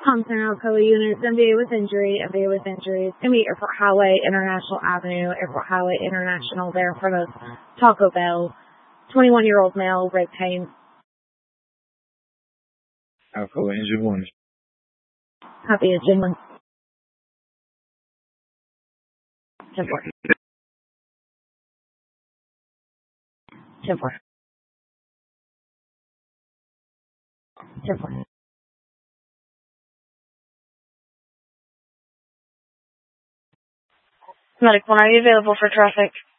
Thompson Alcoa units, MVA with injury. It's going to be Airport Highway, International Avenue, Airport Highway, International, there in front of Taco Bell. 21-year-old male, red paint. Alcoa, engine 1. Copy, engine 1. 10-4. 10-4. 10-4. Medic 1, are you available for traffic?